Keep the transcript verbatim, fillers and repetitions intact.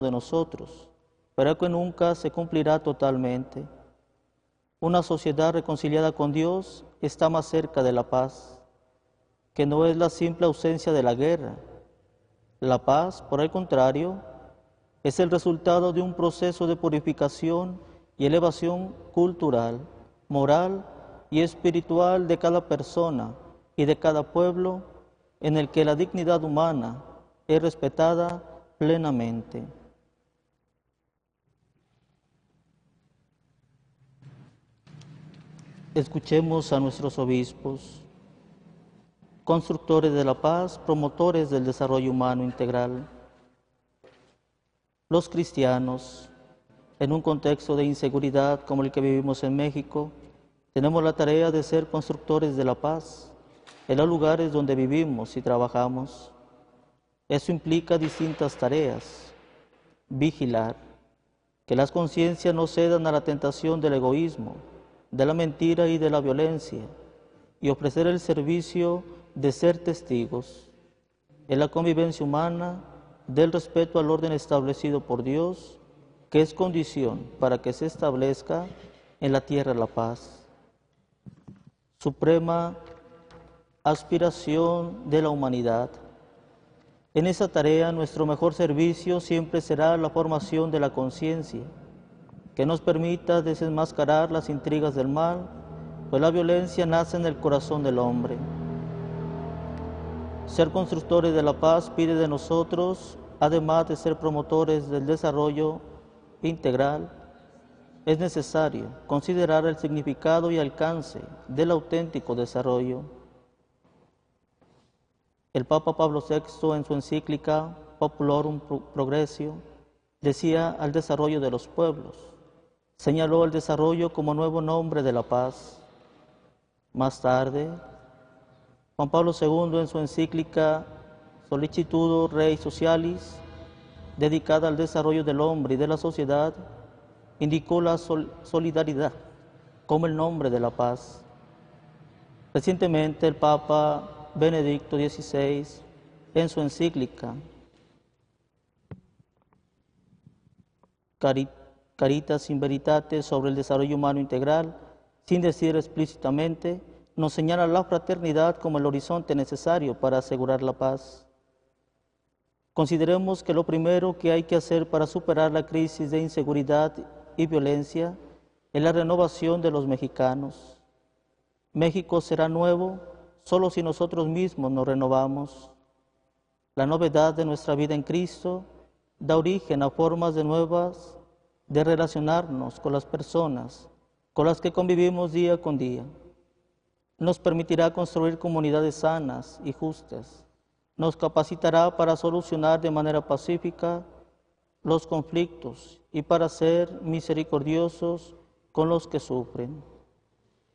de nosotros, pero que nunca se cumplirá totalmente. Una sociedad reconciliada con Dios está más cerca de la paz, que no es la simple ausencia de la guerra. La paz, por el contrario, es el resultado de un proceso de purificación y elevación cultural, moral y espiritual de cada persona y de cada pueblo, en el que la dignidad humana es respetada plenamente. Escuchemos a nuestros obispos, constructores de la paz, promotores del desarrollo humano integral. Los cristianos, en un contexto de inseguridad como el que vivimos en México, tenemos la tarea de ser constructores de la paz en los lugares donde vivimos y trabajamos. Eso implica distintas tareas. Vigilar, que las conciencias no cedan a la tentación del egoísmo, de la mentira y de la violencia, y ofrecer el servicio de ser testigos en la convivencia humana del respeto al orden establecido por Dios, que es condición para que se establezca en la tierra la paz. Suprema aspiración de la humanidad. En esa tarea nuestro mejor servicio siempre será la formación de la conciencia, que nos permita desenmascarar las intrigas del mal, pues la violencia nace en el corazón del hombre. Ser constructores de la paz pide de nosotros, además de ser promotores del desarrollo integral, es necesario considerar el significado y alcance del auténtico desarrollo. El Papa Pablo sexto, en su encíclica Populorum Progressio, decía al desarrollo de los pueblos, señaló el desarrollo como nuevo nombre de la paz. Más tarde, Juan Pablo segundo, en su encíclica Solicitudo Rei Socialis, dedicada al desarrollo del hombre y de la sociedad, indicó la sol solidaridad como el nombre de la paz. Recientemente, el Papa Benedicto dieciséis, en su encíclica Caritas in Veritate sobre el desarrollo humano integral, sin decir explícitamente, nos señala la fraternidad como el horizonte necesario para asegurar la paz. Consideremos que lo primero que hay que hacer para superar la crisis de inseguridad y violencia es la renovación de los mexicanos. México será nuevo solo si nosotros mismos nos renovamos. La novedad de nuestra vida en Cristo da origen a formas de nuevas de relacionarnos con las personas con las que convivimos día con día. Nos permitirá construir comunidades sanas y justas. Nos capacitará para solucionar de manera pacífica los conflictos y para ser misericordiosos con los que sufren.